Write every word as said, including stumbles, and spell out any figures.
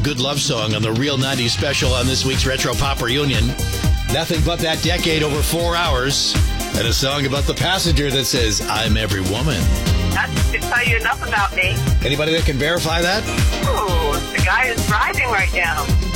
good love song on the Real nineties special on this week's Retro Pop Reunion. Nothing but that decade over four hours. And a song about the passenger that says, I'm every woman. That should tell you enough about me. Anybody that can verify that? Ooh, the guy is driving right now.